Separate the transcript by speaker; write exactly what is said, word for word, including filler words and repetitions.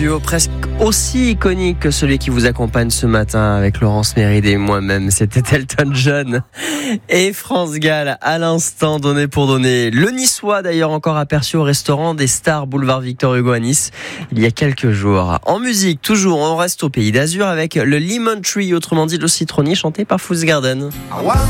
Speaker 1: Duo presque aussi iconique que celui qui vous accompagne ce matin avec Laurence Méride et moi-même, c'était Elton John et France Gall à l'instant, donné pour donner. Le Niçois d'ailleurs encore aperçu au restaurant des Stars boulevard Victor Hugo à Nice il y a quelques jours. En musique toujours, on reste au pays d'Azur avec le Lemon Tree, autrement dit le citronnier, chanté par Fools Garden.